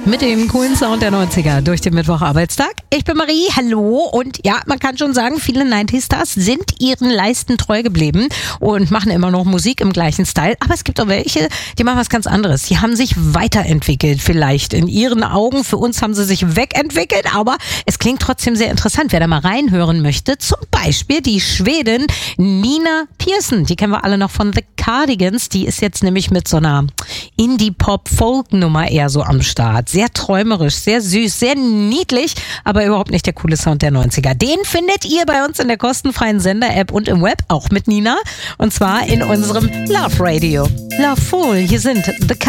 Mit dem coolen Sound der 90er durch den Mittwocharbeitstag. Ich bin Marie, hallo. Und ja, man kann schon sagen, viele 90-Stars sind ihren Leisten treu geblieben und machen immer noch Musik im gleichen Style. Aber es gibt auch welche, die machen was ganz anderes. Die haben sich weiterentwickelt vielleicht. In ihren Augen, für uns haben sie sich wegentwickelt, aber es klingt trotzdem sehr interessant. Wer da mal reinhören möchte, zum Beispiel die Schwedin Nina Persson. Die kennen wir alle noch von The Cardigans. Die ist jetzt nämlich mit so einer Indie-Pop-Folk-Nummer eher so am Start. Sehr träumerisch, sehr süß, sehr niedlich, aber überhaupt nicht der coole Sound der 90er. Den findet ihr bei uns in der kostenfreien Sender-App und im Web, auch mit Nina. Und zwar in unserem Love Radio. Loveful, hier sind The